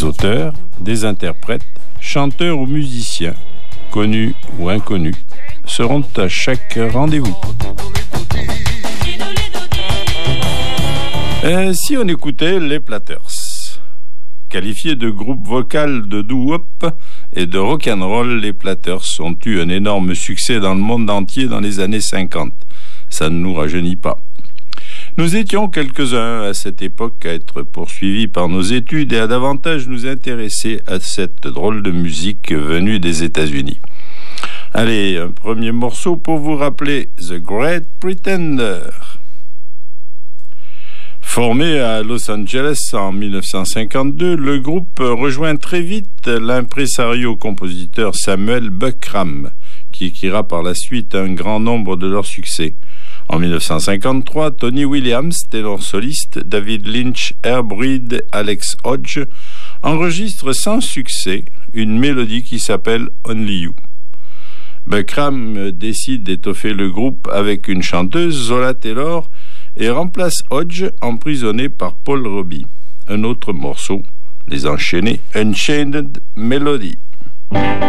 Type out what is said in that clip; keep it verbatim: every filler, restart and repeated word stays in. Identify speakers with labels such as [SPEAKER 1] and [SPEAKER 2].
[SPEAKER 1] Des auteurs, des interprètes, chanteurs ou musiciens, connus ou inconnus, seront à chaque rendez-vous. Et si on écoutait les Platters, qualifiés de groupe vocal de doo-wop et de rock'n'roll, les Platters ont eu un énorme succès dans le monde entier dans les années cinquante. Ça ne nous rajeunit pas. Nous étions quelques-uns à cette époque à être poursuivis par nos études et à davantage nous intéresser à cette drôle de musique venue des États-Unis. Allez, un premier morceau pour vous rappeler The Great Pretender. Formé à Los Angeles en dix-neuf cent cinquante-deux, le groupe rejoint très vite l'impresario-compositeur Samuel Buckram, qui écrira par la suite un grand nombre de leurs succès. En dix-neuf cent cinquante-trois, Tony Williams, ténor soliste, David Lynch, Herb Reed, Alex Hodge enregistrent sans succès une mélodie qui s'appelle Only You. Buckram décide d'étoffer le groupe avec une chanteuse, Zola Taylor, et remplace Hodge, emprisonné par Paul Robbie. Un autre morceau, les enchaînés Unchained Melody.